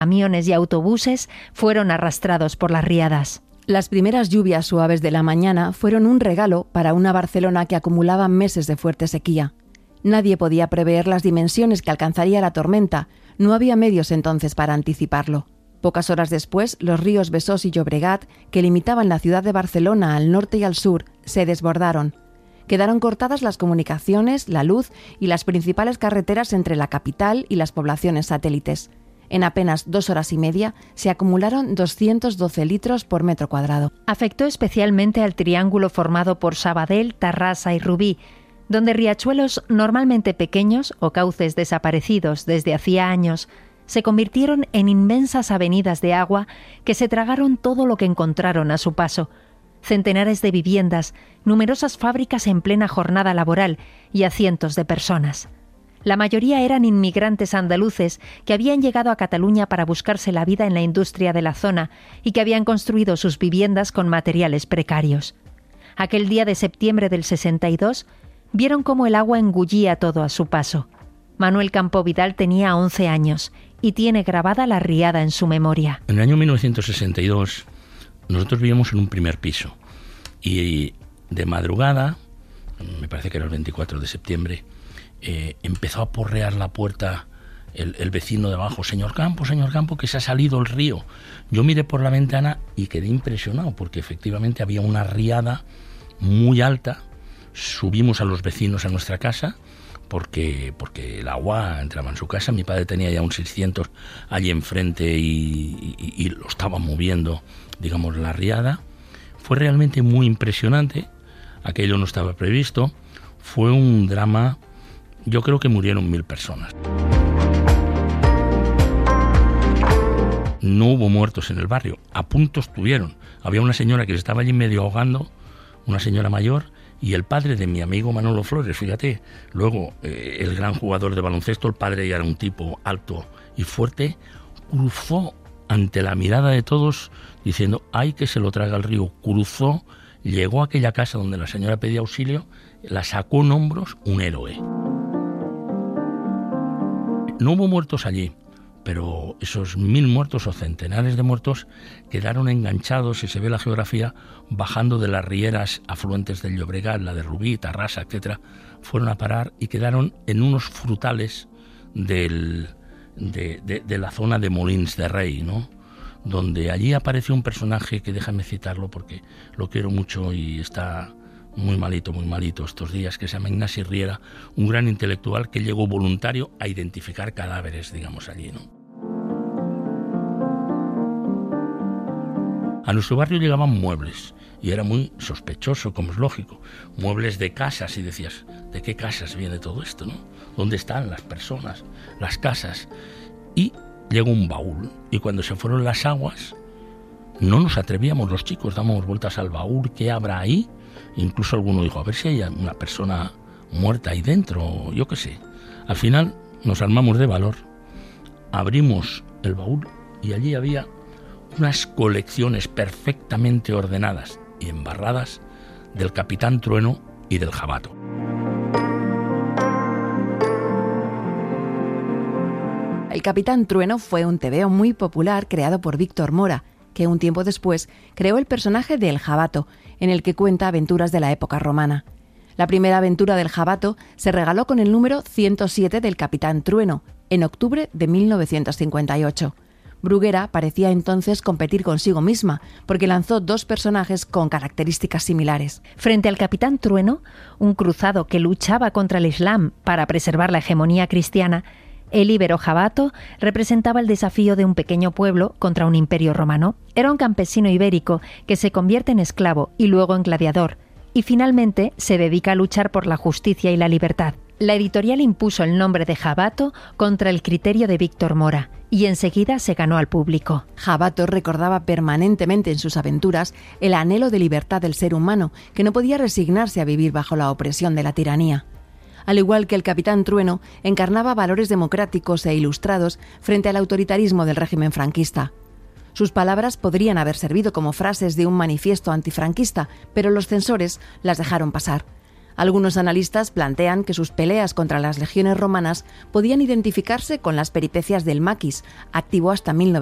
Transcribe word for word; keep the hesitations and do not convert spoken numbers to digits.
Camiones y autobuses fueron arrastrados por las riadas. Las primeras lluvias suaves de la mañana fueron un regalo para una Barcelona que acumulaba meses de fuerte sequía. Nadie podía prever las dimensiones que alcanzaría la tormenta. No había medios entonces para anticiparlo. Pocas horas después, los ríos Besós y Llobregat, que limitaban la ciudad de Barcelona al norte y al sur, se desbordaron. Quedaron cortadas las comunicaciones, la luz y las principales carreteras entre la capital y las poblaciones satélites. En apenas dos horas y media se acumularon doscientos doce litros por metro cuadrado. Afectó especialmente al triángulo formado por Sabadell, Tarrasa y Rubí, donde riachuelos normalmente pequeños o cauces desaparecidos desde hacía años se convirtieron en inmensas avenidas de agua que se tragaron todo lo que encontraron a su paso. Centenares de viviendas, numerosas fábricas en plena jornada laboral y a cientos de personas. La mayoría eran inmigrantes andaluces que habían llegado a Cataluña para buscarse la vida en la industria de la zona y que habían construido sus viviendas con materiales precarios. Aquel día de septiembre del sesenta y dos, vieron cómo el agua engullía todo a su paso. Manuel Campo Vidal tenía once años y tiene grabada la riada en su memoria. En el año mil novecientos sesenta y dos, nosotros vivíamos en un primer piso y de madrugada, me parece que era el veinticuatro de septiembre, Eh, empezó a porrear la puerta el, el vecino de abajo: señor Campo, señor Campo, que se ha salido el río. Yo miré por la ventana y quedé impresionado porque efectivamente había una riada muy alta. Subimos a los vecinos a nuestra casa porque, porque el agua entraba en su casa. Mi padre tenía ya un seiscientos allí enfrente y, y, y lo estaba moviendo, digamos, la riada. Fue realmente muy impresionante. Aquello no estaba previsto. Fue un drama. Yo creo que murieron mil personas. No hubo muertos en el barrio, a punto estuvieron. Había una señora que se estaba allí medio ahogando, una señora mayor, y el padre de mi amigo Manolo Flores, fíjate. Luego, eh, el gran jugador de baloncesto, el padre ya era un tipo alto y fuerte, cruzó ante la mirada de todos diciendo: ¡ay, que se lo traga el río! Cruzó, llegó a aquella casa donde la señora pedía auxilio, la sacó en hombros, un héroe. No hubo muertos allí, pero esos mil muertos o centenares de muertos quedaron enganchados, si se ve la geografía, bajando de las rieras afluentes del Llobregat, la de Rubí, Tarrasa, etcétera, fueron a parar y quedaron en unos frutales del, de, de, de la zona de Molins de Rey, ¿no? Donde allí apareció un personaje que, déjame citarlo porque lo quiero mucho y está muy malito, muy malito estos días, que se llama Ignasi Riera, un gran intelectual que llegó voluntario a identificar cadáveres, digamos, allí, ¿no? A nuestro barrio llegaban muebles y era muy sospechoso, como es lógico, muebles de casas, y decías: ¿de qué casas viene todo esto, no? ¿Dónde están las personas, las casas? Y llegó un baúl, y cuando se fueron las aguas no nos atrevíamos los chicos, dábamos vueltas al baúl, ¿qué habrá ahí? Incluso alguno dijo: a ver si hay una persona muerta ahí dentro, yo qué sé. Al final nos armamos de valor, abrimos el baúl y allí había unas colecciones perfectamente ordenadas y embarradas del Capitán Trueno y del Jabato. El Capitán Trueno fue un tebeo muy popular creado por Víctor Mora, que un tiempo después creó el personaje del Jabato, en el que cuenta aventuras de la época romana. La primera aventura del Jabato se regaló con el número ciento siete del Capitán Trueno, en octubre de mil novecientos cincuenta y ocho. Bruguera parecía entonces competir consigo misma, porque lanzó dos personajes con características similares. Frente al Capitán Trueno, un cruzado que luchaba contra el Islam para preservar la hegemonía cristiana, el íbero Jabato representaba el desafío de un pequeño pueblo contra un imperio romano. Era un campesino ibérico que se convierte en esclavo y luego en gladiador, y finalmente se dedica a luchar por la justicia y la libertad. La editorial impuso el nombre de Jabato contra el criterio de Víctor Mora, y enseguida se ganó al público. Jabato recordaba permanentemente en sus aventuras el anhelo de libertad del ser humano, que no podía resignarse a vivir bajo la opresión de la tiranía. Al igual que el Capitán Trueno, encarnaba valores democráticos e ilustrados frente al autoritarismo del régimen franquista. Sus palabras podrían haber servido como frases de un manifiesto antifranquista, pero los censores las dejaron pasar. Algunos analistas plantean que sus peleas contra las legiones romanas podían identificarse con las peripecias del maquis, activo hasta mil novecientos.